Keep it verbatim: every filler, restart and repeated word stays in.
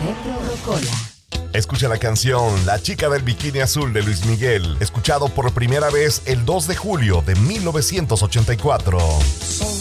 Metro Rocola. Escucha la canción La chica del bikini azul de Luis Miguel, escuchado por primera vez el dos de julio de mil novecientos ochenta y cuatro.